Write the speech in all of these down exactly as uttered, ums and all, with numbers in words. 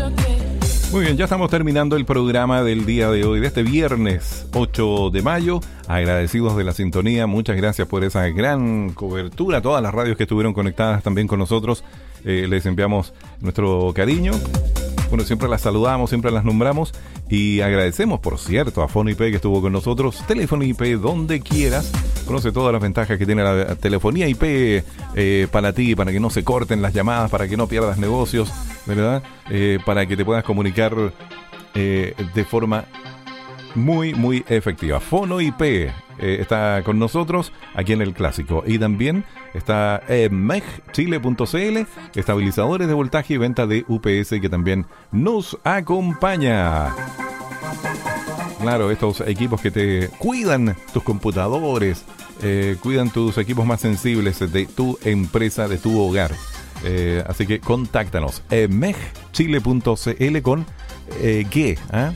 Muy bien, ya estamos terminando el programa del día de hoy, de este viernes ocho de mayo. Agradecidos de la sintonía, muchas gracias por esa gran cobertura. Todas las radios que estuvieron conectadas también con nosotros, eh, les enviamos nuestro cariño. Bueno, siempre las saludamos, siempre las nombramos y agradecemos, por cierto, a Fono I P que estuvo con nosotros. Teléfono I P donde quieras. Conoce todas las ventajas que tiene la telefonía I P eh, para ti, para que no se corten las llamadas, para que no pierdas negocios, ¿verdad? Eh, para que te puedas comunicar eh, de forma muy, muy efectiva. Fono I P eh, está con nosotros aquí en el Clásico. Y también está eh, meg chile punto c l, estabilizadores de voltaje y venta de U P S, que también nos acompaña. Claro, estos equipos que te cuidan tus computadores, eh, cuidan tus equipos más sensibles de tu empresa, de tu hogar. Eh, así que contáctanos. Eh, meg chile punto c l con eh, G. ¿eh?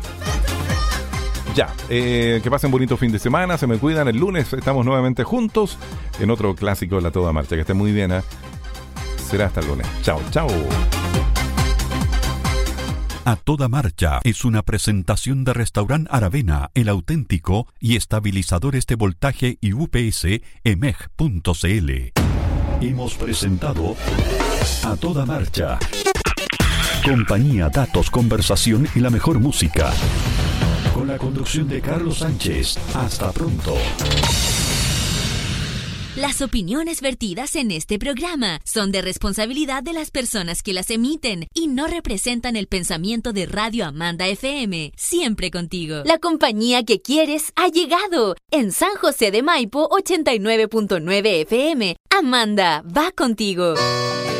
Ya, eh, que pasen bonito fin de semana, se me cuidan. El lunes estamos nuevamente juntos en otro Clásico de la Toda Marcha. Que estén muy bien, ¿eh? Será hasta el lunes. Chao, chao. A Toda Marcha es una presentación de Restaurant Aravena, El Auténtico y estabilizadores de voltaje y U P S emeg punto c l. Hemos presentado A Toda Marcha. Compañía, datos, conversación y la mejor música. Con la conducción de Carlos Sánchez. Hasta pronto. Las opiniones vertidas en este programa son de responsabilidad de las personas que las emiten y no representan el pensamiento de Radio Amanda F M. Siempre contigo. La compañía que quieres ha llegado. En San José de Maipo, ochenta y nueve punto nueve F M. Amanda va contigo.